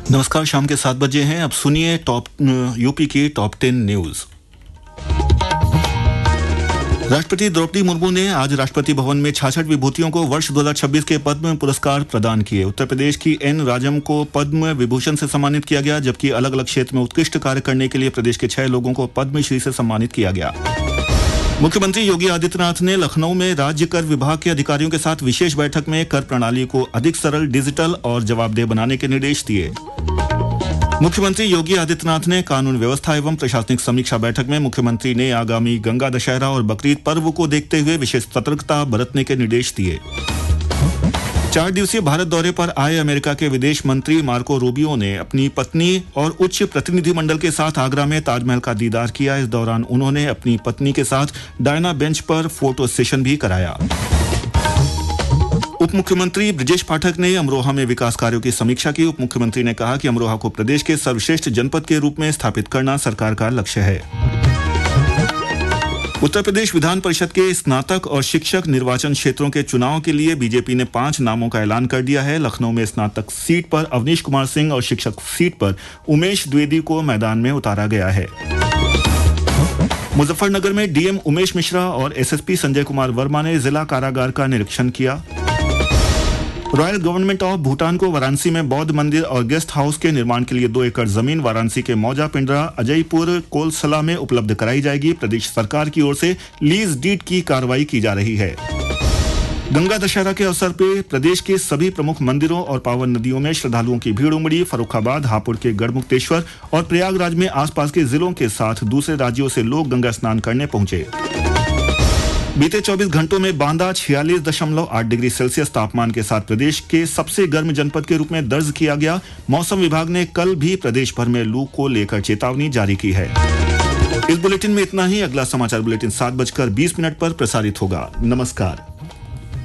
नमस्कार, शाम के 7 बजे हैं। अब सुनिए यूपी की टॉप 10 न्यूज। राष्ट्रपति द्रौपदी मुर्मू ने आज राष्ट्रपति भवन में 66 विभूतियों को वर्ष 2026 के पद्म पुरस्कार प्रदान किए। उत्तर प्रदेश की एन राजम को पद्म विभूषण से सम्मानित किया गया, जबकि अलग अलग क्षेत्र में उत्कृष्ट कार्य करने के लिए प्रदेश के 6 लोगों को पद्मश्री से सम्मानित किया गया। मुख्यमंत्री योगी आदित्यनाथ ने लखनऊ में राज्य कर विभाग के अधिकारियों के साथ विशेष बैठक में कर प्रणाली को अधिक सरल, डिजिटल और जवाबदेह बनाने के निर्देश दिए। मुख्यमंत्री योगी आदित्यनाथ ने कानून व्यवस्था एवं प्रशासनिक समीक्षा बैठक में मुख्यमंत्री ने आगामी गंगा दशहरा और बकरीद पर्व को देखते हुए विशेष सतर्कता बरतने के निर्देश दिए। 4 दिवसीय भारत दौरे पर आए अमेरिका के विदेश मंत्री मार्को रूबियो ने अपनी पत्नी और उच्च प्रतिनिधिमंडल के साथ आगरा में ताजमहल का दीदार किया। इस दौरान उन्होंने अपनी पत्नी के साथ डायना बेंच पर फोटो सेशन भी कराया। उप मुख्यमंत्री ब्रजेश पाठक ने अमरोहा में विकास कार्यों की समीक्षा की। उप मुख्यमंत्री ने कहा कि अमरोहा को प्रदेश के सर्वश्रेष्ठ जनपद के रूप में स्थापित करना सरकार का लक्ष्य है। उत्तर प्रदेश विधान परिषद के स्नातक और शिक्षक निर्वाचन क्षेत्रों के चुनाव के लिए बीजेपी ने 5 नामों का ऐलान कर दिया है। लखनऊ में स्नातक सीट पर अवनीश कुमार सिंह और शिक्षक सीट पर उमेश द्विवेदी को मैदान में उतारा गया है। मुजफ्फरनगर में डीएम उमेश मिश्रा और एसएसपी संजय कुमार वर्मा ने जिला कारागार का निरीक्षण किया। रॉयल गवर्नमेंट ऑफ भूटान को वाराणसी में बौद्ध मंदिर और गेस्ट हाउस के निर्माण के लिए 2 एकड़ जमीन वाराणसी के मौजा पिंडरा अजयपुर कोलसला में उपलब्ध कराई जाएगी। प्रदेश सरकार की ओर से लीज डीड की कार्रवाई की जा रही है। गंगा दशहरा के अवसर पर प्रदेश के सभी प्रमुख मंदिरों और पावन नदियों में श्रद्धालुओं की भीड़ उमड़ी। फर्रुखाबाद, हापुड़ के गढ़मुक्तेश्वर और प्रयागराज में आसपास के जिलों के साथ दूसरे राज्यों से लोग गंगा स्नान करने पहुंचे। बीते 24 घंटों में बांदा 46.8 डिग्री सेल्सियस तापमान के साथ प्रदेश के सबसे गर्म जनपद के रूप में दर्ज किया गया। मौसम विभाग ने कल भी प्रदेश भर में लू को लेकर चेतावनी जारी की है। इस बुलेटिन में इतना ही। अगला समाचार बुलेटिन 7:20 पर प्रसारित होगा। नमस्कार।